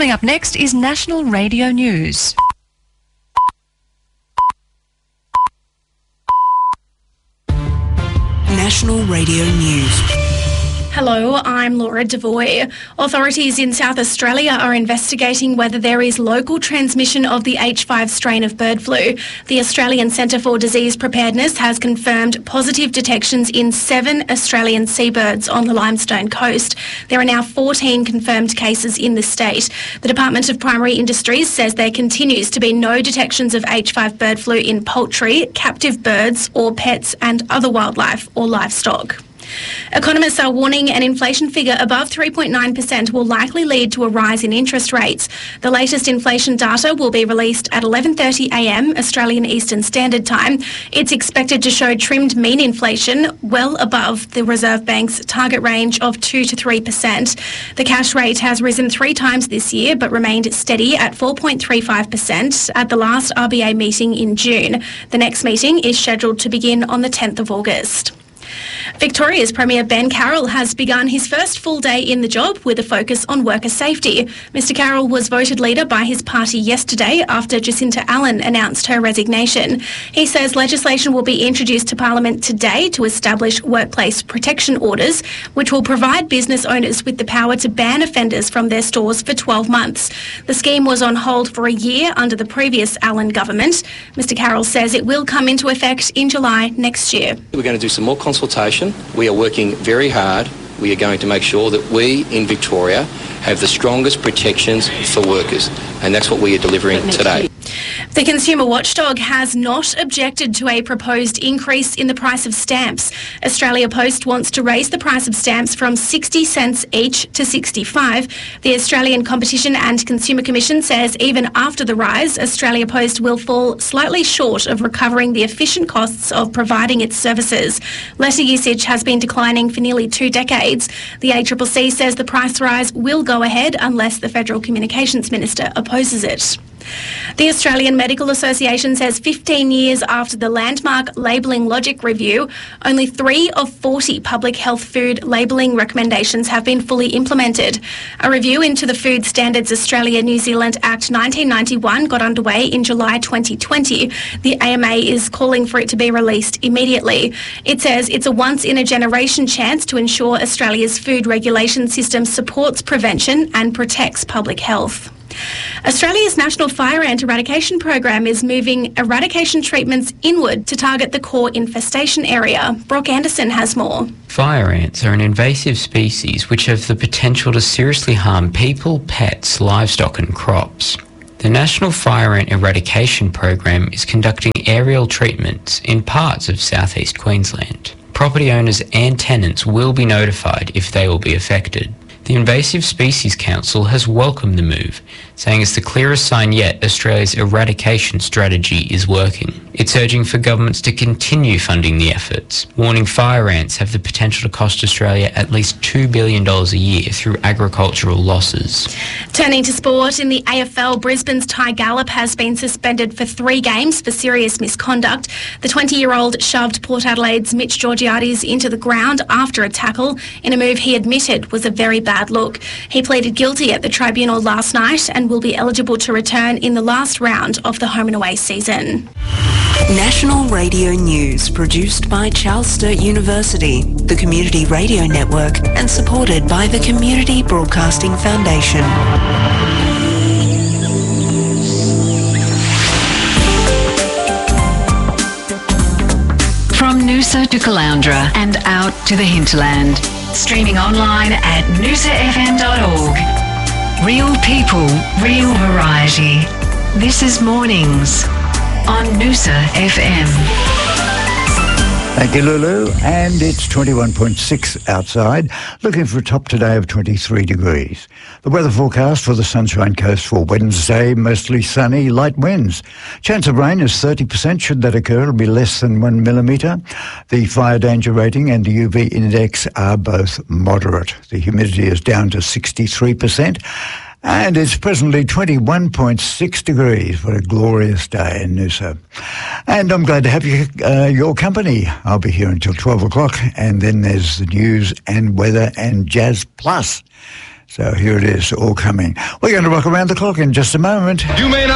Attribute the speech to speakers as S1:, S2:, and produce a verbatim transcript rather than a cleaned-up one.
S1: Coming up next is National Radio News.
S2: National Radio News.
S3: Hello, I'm Laura Devoy. Authorities in South Australia are investigating whether there is local transmission of the H five strain of bird flu. The Australian Centre for Disease Preparedness has confirmed positive detections in seven Australian seabirds on the Limestone Coast. There are now fourteen confirmed cases in the state. The Department of Primary Industries says there continues to be no detections of H five bird flu in poultry, captive birds or pets and other wildlife or livestock. Economists are warning an inflation figure above three point nine percent will likely lead to a rise in interest rates. The latest inflation data will be released at eleven thirty a m Australian Eastern Standard Time. It's expected to show trimmed mean inflation well above the Reserve Bank's target range of two to three percent. The cash rate has risen three times this year but remained steady at four point three five percent at the last R B A meeting in June. The next meeting is scheduled to begin on the tenth of August. Victoria's Premier Ben Carroll has begun his first full day in the job with a focus on worker safety. Mister Carroll was voted leader by his party yesterday after Jacinta Allen announced her resignation. He says legislation will be introduced to Parliament today to establish workplace protection orders, which will provide business owners with the power to ban offenders from their stores for twelve months. The scheme was on hold for a year under the previous Allen government. Mister Carroll says it will come into effect in July next year.
S4: We're going to do some more consultation. We are working very hard. We are going to make sure that we in Victoria have the strongest protections for workers, and that's what we are delivering today.
S3: The Consumer Watchdog has not objected to a proposed increase in the price of stamps. Australia Post wants to raise the price of stamps from sixty cents each to sixty-five. The Australian Competition and Consumer Commission says even after the rise, Australia Post will fall slightly short of recovering the efficient costs of providing its services. Letter usage has been declining for nearly two decades. The A C C C says the price rise will go ahead unless the Federal Communications Minister opposes it. The Australian Medical Association says fifteen years after the landmark labelling logic review, only three of forty public health food labelling recommendations have been fully implemented. A review into the Food Standards Australia-New Zealand Act nineteen ninety-one got underway in July twenty twenty. The A M A is calling for it to be released immediately. It says it's a once-in-a-generation chance to ensure Australia's food regulation system supports prevention and protects public health. Australia's National Fire Ant Eradication Program is moving eradication treatments inward to target the core infestation area. Brock Anderson has more.
S5: Fire ants are an invasive species which have the potential to seriously harm people, pets, livestock and crops. The National Fire Ant Eradication Program is conducting aerial treatments in parts of southeast Queensland. Property owners and tenants will be notified if they will be affected. The Invasive Species Council has welcomed the move, saying it's the clearest sign yet Australia's eradication strategy is working. It's urging for governments to continue funding the efforts, warning fire ants have the potential to cost Australia at least two billion dollars a year through agricultural losses.
S3: Turning to sport, in the A F L, Brisbane's Ty Gallop has been suspended for three games for serious misconduct. The twenty-year-old shoved Port Adelaide's Mitch Georgiades into the ground after a tackle in a move he admitted was a very bad look. He pleaded guilty at the tribunal last night and will be eligible to return in the last round of the home and away season.
S2: National Radio News, produced by Charles Sturt University, the Community Radio Network, and supported by the Community Broadcasting Foundation.
S1: From Noosa to Caloundra and out to the hinterland. Streaming online at noosa f m dot org. Real people, real variety. This is Mornings on Noosa F M.
S6: Thank you, Lulu. And it's twenty-one point six outside, looking for a top today of twenty-three degrees. The weather forecast for the Sunshine Coast for Wednesday, mostly sunny, light winds. Chance of rain is thirty percent. Should that occur, it'll be less than one millimetre. The fire danger rating and the U V index are both moderate. The humidity is down to sixty-three percent. And it's presently twenty-one point six degrees. What a glorious day in Noosa. And I'm glad to have you, uh, your company. I'll be here until twelve o'clock. And then there's the news and weather and Jazz Plus. So here it is, all coming. We're going to rock around the clock in just a moment.
S7: You may not